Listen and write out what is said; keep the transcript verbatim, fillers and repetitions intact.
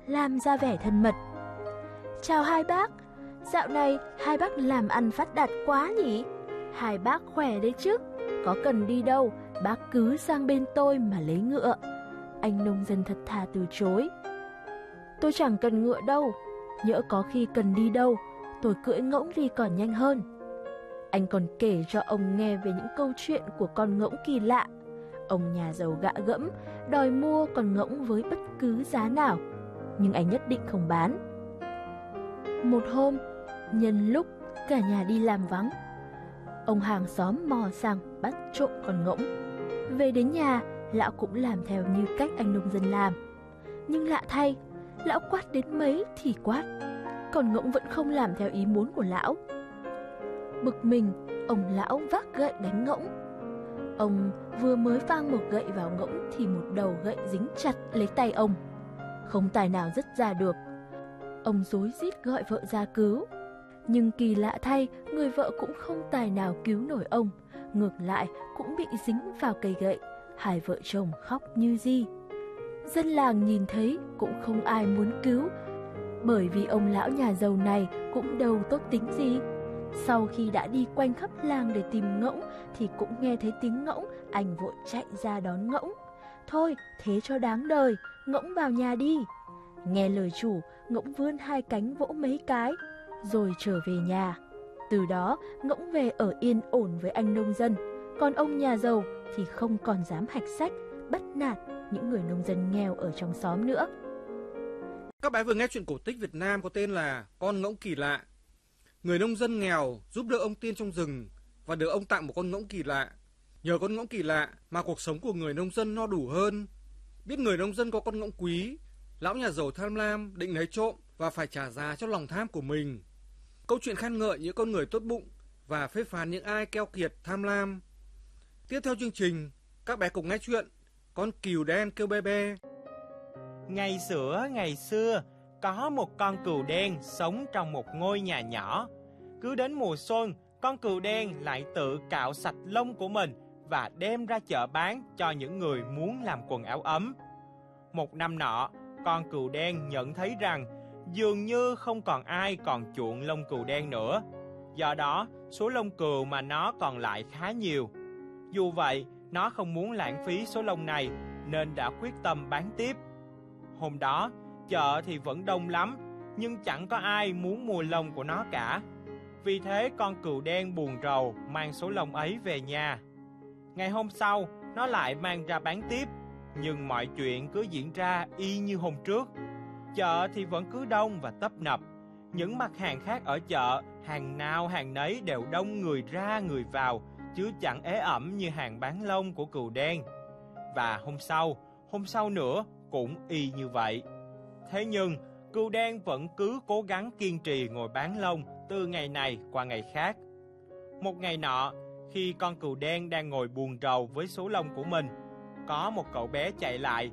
làm ra vẻ thân mật. Chào hai bác, dạo này hai bác làm ăn phát đạt quá nhỉ? Hai bác khỏe đấy chứ? Có cần đi đâu, bác cứ sang bên tôi mà lấy ngựa. Anh nông dân thật thà từ chối. Tôi chẳng cần ngựa đâu, nhỡ có khi cần đi đâu, tôi cưỡi ngỗng đi còn nhanh hơn. Anh còn kể cho ông nghe về những câu chuyện của con ngỗng kỳ lạ. Ông nhà giàu gạ gẫm, đòi mua con ngỗng với bất cứ giá nào, nhưng anh nhất định không bán. Một hôm, nhân lúc cả nhà đi làm vắng, ông hàng xóm mò sang bắt trộm con ngỗng. Về đến nhà, lão cũng làm theo như cách anh nông dân làm. Nhưng lạ thay, lão quát đến mấy thì quát, con ngỗng vẫn không làm theo ý muốn của lão. Bực mình, ông lão vác gậy đánh ngỗng. Ông vừa mới vang một gậy vào ngỗng thì một đầu gậy dính chặt lấy tay ông, không tài nào dứt ra được. Ông rối rít gọi vợ ra cứu, nhưng kỳ lạ thay, người vợ cũng không tài nào cứu nổi ông, ngược lại cũng bị dính vào cây gậy. Hai vợ chồng khóc như di. Dân làng nhìn thấy cũng không ai muốn cứu, bởi vì ông lão nhà giàu này cũng đâu tốt tính gì. Sau khi đã đi quanh khắp làng để tìm ngỗng thì cũng nghe thấy tiếng ngỗng, anh vội chạy ra đón ngỗng. Thôi, thế cho đáng đời, ngỗng vào nhà đi. Nghe lời chủ, ngỗng vươn hai cánh vỗ mấy cái, rồi trở về nhà. Từ đó, ngỗng về ở yên ổn với anh nông dân, còn ông nhà giàu thì không còn dám hạch sách, bắt nạt những người nông dân nghèo ở trong xóm nữa. Các bạn vừa nghe chuyện cổ tích Việt Nam có tên là Con ngỗng kỳ lạ. Người nông dân nghèo giúp đỡ ông tiên trong rừng và được ông tặng một con ngỗng kỳ lạ. Nhờ con ngỗng kỳ lạ mà cuộc sống của người nông dân no đủ hơn. Biết người nông dân có con ngỗng quý, lão nhà giàu tham lam định lấy trộm và phải trả giá cho lòng tham của mình. Câu chuyện khen ngợi những con người tốt bụng và phê phán những ai keo kiệt tham lam. Tiếp theo chương trình, các bé cùng nghe chuyện Con cừu đen kêu be be. Ngày xưa ngày xưa, có một con cừu đen sống trong một ngôi nhà nhỏ. Cứ đến mùa xuân, con cừu đen lại tự cạo sạch lông của mình và đem ra chợ bán cho những người muốn làm quần áo ấm. Một năm nọ, con cừu đen nhận thấy rằng dường như không còn ai còn chuộng lông cừu đen nữa. Do đó, số lông cừu mà nó còn lại khá nhiều. Dù vậy, nó không muốn lãng phí số lông này nên đã quyết tâm bán tiếp. Hôm đó, chợ thì vẫn đông lắm, nhưng chẳng có ai muốn mua lông của nó cả. Vì thế con cừu đen buồn rầu mang số lông ấy về nhà. Ngày hôm sau, nó lại mang ra bán tiếp, nhưng mọi chuyện cứ diễn ra y như hôm trước. Chợ thì vẫn cứ đông và tấp nập. Những mặt hàng khác ở chợ, hàng nào hàng nấy đều đông người ra người vào, chứ chẳng ế ẩm như hàng bán lông của cừu đen. Và hôm sau, hôm sau nữa cũng y như vậy. Thế nhưng, cừu đen vẫn cứ cố gắng kiên trì ngồi bán lông từ ngày này qua ngày khác. Một ngày nọ, khi con cừu đen đang ngồi buồn rầu với số lông của mình, có một cậu bé chạy lại